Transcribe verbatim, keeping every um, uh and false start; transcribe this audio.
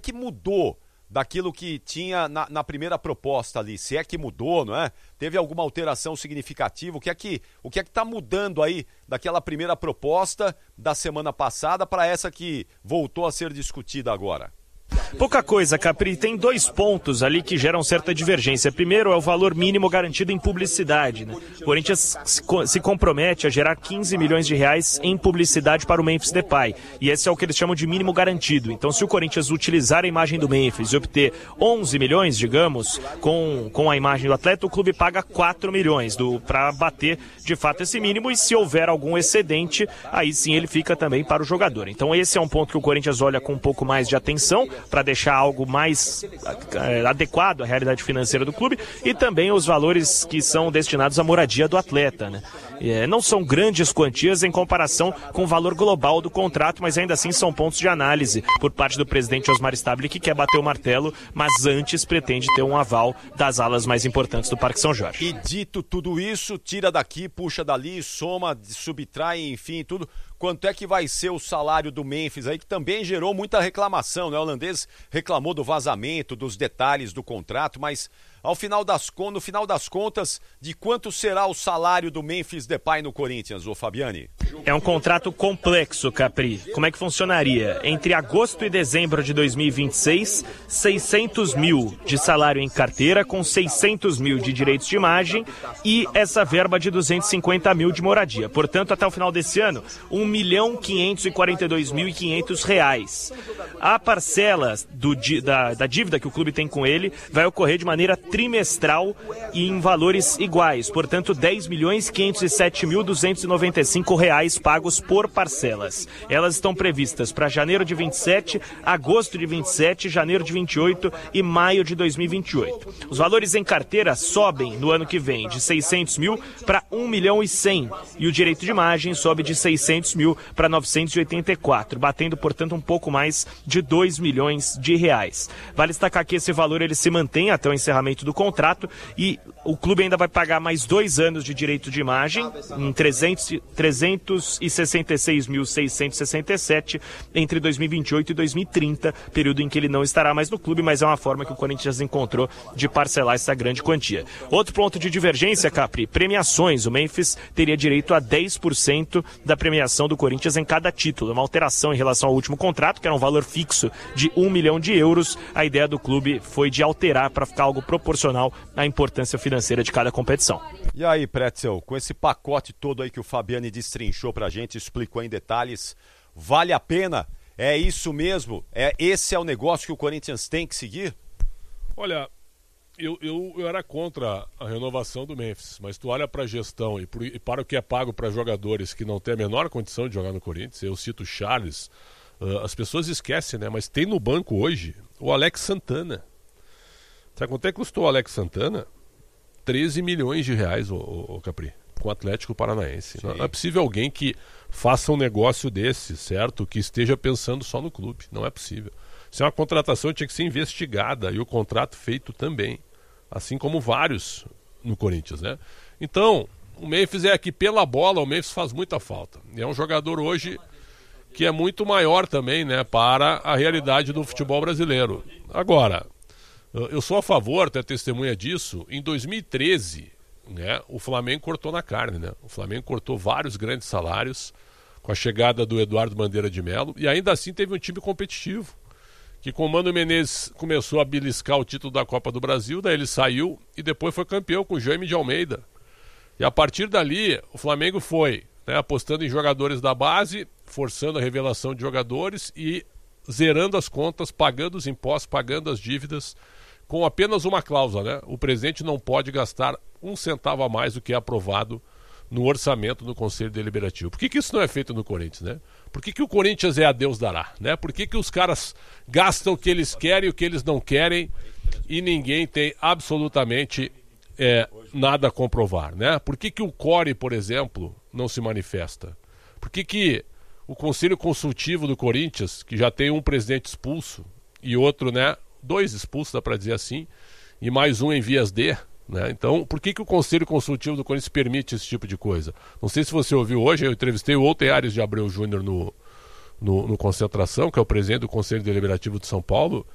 que mudou daquilo que tinha na, na primeira proposta ali? Se é que mudou, não é? Teve alguma alteração significativa? O que é que o que é que está mudando aí daquela primeira proposta da semana passada para essa que voltou a ser discutida agora? Pouca coisa, Capri. Tem dois pontos ali que geram certa divergência. Primeiro é o valor mínimo garantido em publicidade, né? O Corinthians se compromete a gerar quinze milhões de reais em publicidade para o Memphis Depay. E esse é o que eles chamam de mínimo garantido. Então, se o Corinthians utilizar a imagem do Memphis e obter onze milhões, digamos, com, com a imagem do atleta, o clube paga quatro milhões para bater, de fato, esse mínimo. E se houver algum excedente, aí sim ele fica também para o jogador. Então, esse é um ponto que o Corinthians olha com um pouco mais de atenção, para deixar algo mais é, adequado à realidade financeira do clube, e também os valores que são destinados à moradia do atleta, né? É, não são grandes quantias em comparação com o valor global do contrato, mas ainda assim são pontos de análise por parte do presidente Osmar Stabile, que quer bater o martelo, mas antes pretende ter um aval das alas mais importantes do Parque São Jorge. E dito tudo isso, tira daqui, puxa dali, soma, subtrai, enfim, tudo. Quanto é que vai ser o salário do Memphis aí, que também gerou muita reclamação, né? O holandês reclamou do vazamento, dos detalhes do contrato, mas ao final das, no final das contas, de quanto será o salário do Memphis Depay no Corinthians, ô Fabiani? É um contrato complexo, Capri. Como é que funcionaria? Entre agosto e dezembro de dois mil e vinte e seis, seiscentos mil de salário em carteira, com seiscentos mil de direitos de imagem e essa verba de duzentos e cinquenta mil de moradia. Portanto, até o final desse ano, um milhão quinhentos e quarenta e dois mil e quinhentos reais. A parcela do, da, da dívida que o clube tem com ele vai ocorrer de maneira trimestral e em valores iguais. Portanto, dez milhões quinhentos e sete mil duzentos e noventa e cinco reais pagos por parcelas. Elas estão previstas para janeiro de vinte e sete, agosto de vinte e sete, janeiro de vinte e oito e maio de dois mil e vinte e oito. Os valores em carteira sobem no ano que vem de seiscentos mil para um milhão e cem e o direito de imagem sobe de seiscentos mil para novecentos e oitenta e quatro, batendo, portanto, um pouco mais de dois milhões de reais. Vale destacar que esse valor ele se mantém até o encerramento do contrato e o clube ainda vai pagar mais dois anos de direito de imagem, em trezentos e sessenta e seis mil seiscentos e sessenta e sete entre dois mil e vinte e oito e dois mil e trinta, período em que ele não estará mais no clube, mas é uma forma que o Corinthians encontrou de parcelar essa grande quantia. Outro ponto de divergência, Capri, premiações. O Memphis teria direito a dez por cento da premiação do Corinthians em cada título, uma alteração em relação ao último contrato, que era um valor fixo de um milhão de euros. A ideia do clube foi de alterar para ficar algo proporcional à importância financeira de cada competição. E aí, Pretzel, com esse pacote todo aí que o Fabiani destrinchou pra gente, explicou em detalhes, vale a pena? É isso mesmo? É, esse é o negócio que o Corinthians tem que seguir? Olha, eu, eu, eu era contra a renovação do Memphis, mas tu olha para a gestão e, por, e para o que é pago para jogadores que não têm a menor condição de jogar no Corinthians, eu cito o Charles, uh, as pessoas esquecem, né? Mas tem no banco hoje o Alex Santana. Sabe quanto é que custou o Alex Santana? treze milhões de reais, o, o, o Capri, com o Atlético Paranaense. Não, não é possível alguém que faça um negócio desse, certo? Que esteja pensando só no clube. Não é possível. Se é uma contratação, tinha que ser investigada e o contrato feito também. Assim como vários no Corinthians, né? Então, o Memphis é aqui pela bola, o Memphis faz muita falta. E é um jogador hoje que é muito maior também, né? Para a realidade do futebol brasileiro. Agora, eu sou a favor, até testemunha disso, em dois mil e treze, né, o Flamengo cortou na carne, né? O Flamengo cortou vários grandes salários com a chegada do Eduardo Bandeira de Melo e ainda assim teve um time competitivo, que com o Mano Menezes começou a beliscar o título da Copa do Brasil, daí ele saiu e depois foi campeão com o Jaime de Almeida. E a partir dali, o Flamengo foi, né, apostando em jogadores da base, forçando a revelação de jogadores e zerando as contas, pagando os impostos, pagando as dívidas, com apenas uma cláusula, né? O presidente não pode gastar um centavo a mais do que é aprovado no orçamento do Conselho Deliberativo. Por que que isso não é feito no Corinthians, né? Por que que o Corinthians é a Deus dará, né? Por que que os caras gastam o que eles querem e o que eles não querem e ninguém tem absolutamente é, nada a comprovar, né? Por que que o Core, por exemplo, não se manifesta? Por que que o Conselho Consultivo do Corinthians, que já tem um presidente expulso e outro, né, dois expulsos, dá para dizer assim, e mais um em vias de, né? Então, por que que o Conselho Consultivo do Corinthians permite esse tipo de coisa? Não sei se você ouviu hoje, eu entrevistei o Walter Aires de Abreu Júnior no, no, no Concentração, que é o presidente do Conselho Deliberativo de São Paulo,